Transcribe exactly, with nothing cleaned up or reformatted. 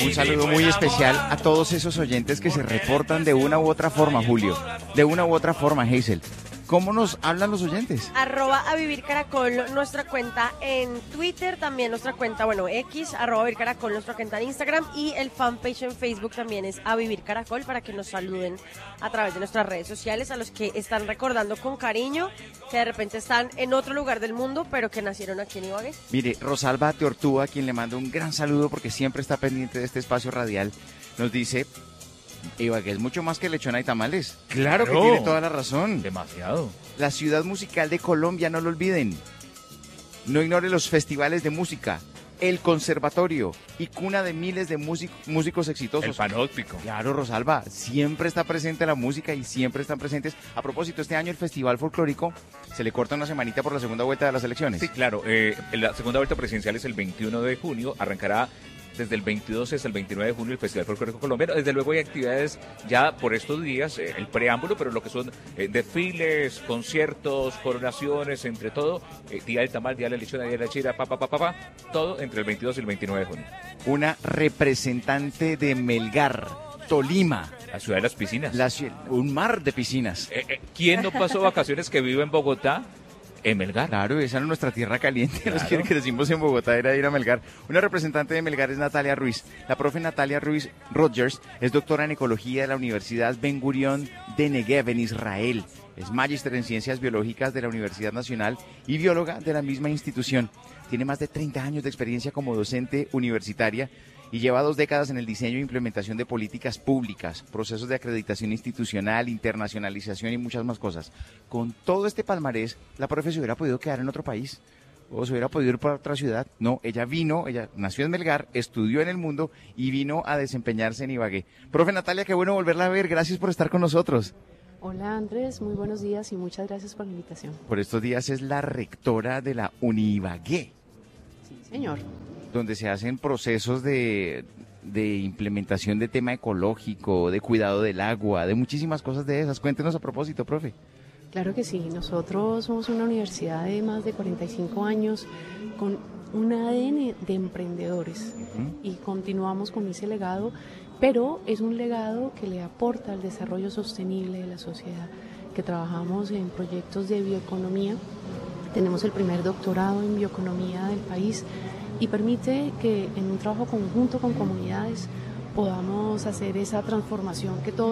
Un saludo muy especial a todos esos oyentes que se reportan de una u otra forma, Julio. De una u otra forma, Hazel. ¿Cómo nos hablan los oyentes? Arroba a Vivir Caracol, nuestra cuenta en Twitter, también nuestra cuenta, bueno, X, arroba a Vivir Caracol, nuestra cuenta en Instagram, y el fanpage en Facebook también es A Vivir Caracol, para que nos saluden a través de nuestras redes sociales, a los que están recordando con cariño, que de repente están en otro lugar del mundo, pero que nacieron aquí en Ibagué. Mire, Rosalba Teortúa, a quien le mando un gran saludo porque siempre está pendiente de este espacio radial, nos dice: Ibagué es mucho más que lechona y tamales. Claro, Claro. que tiene toda la razón. Demasiado. La ciudad musical de Colombia, no lo olviden. No ignore los festivales de música, el conservatorio y cuna de miles de músic- músicos exitosos. El panóptico. Claro, Rosalba, siempre está presente la música y siempre están presentes. A propósito, este año el Festival Folclórico se le corta una semanita por la segunda vuelta de las elecciones. Sí, claro. Eh, la segunda vuelta presidencial es el veintiuno de junio. Arrancará desde el veintidós hasta el veintinueve de junio el Festival Folclórico Colombiano. Desde luego hay actividades ya por estos días, eh, el preámbulo, pero lo que son eh, desfiles, conciertos, coronaciones, entre todo, eh, Día del Tamal, Día de la Lechona, Día de la Chira, pa, pa, pa, pa, pa, todo entre el veintidós y el veintinueve de junio. Una representante de Melgar, Tolima. La ciudad de las piscinas. La ci- un mar de piscinas. Eh, eh, ¿Quién no pasó vacaciones que vive en Bogotá? En Melgar. Claro, esa era nuestra tierra caliente. Claro. Los que crecimos en Bogotá era ir a Melgar. Una representante de Melgar es Natalia Ruiz. La profe Natalia Ruiz Rodgers es doctora en ecología de la Universidad Ben Gurion de Negev en Israel. Es magíster en ciencias biológicas de la Universidad Nacional y bióloga de la misma institución. Tiene más de treinta años de experiencia como docente universitaria y lleva dos décadas en el diseño e implementación de políticas públicas, procesos de acreditación institucional, internacionalización y muchas más cosas. Con todo este palmarés, la profe se hubiera podido quedar en otro país o se hubiera podido ir para otra ciudad. No, ella vino, ella nació en Melgar, estudió en el mundo y vino a desempeñarse en Ibagué. Profe Natalia, qué bueno volverla a ver, gracias por estar con nosotros. Hola Andrés, muy buenos días y muchas gracias por la invitación. Por estos días es la rectora de la Unibagué, Sí, señor. donde se hacen procesos de, de implementación de tema ecológico, de cuidado del agua, de muchísimas cosas de esas. Cuéntenos a propósito, profe. Claro que sí, nosotros somos una universidad de más de cuarenta y cinco años con un A D N de emprendedores y continuamos con ese legado, pero es un legado que le aporta al desarrollo sostenible de la sociedad, que trabajamos en proyectos de bioeconomía. Tenemos el primer doctorado en bioeconomía del país y permite que en un trabajo conjunto con comunidades podamos hacer esa transformación que todos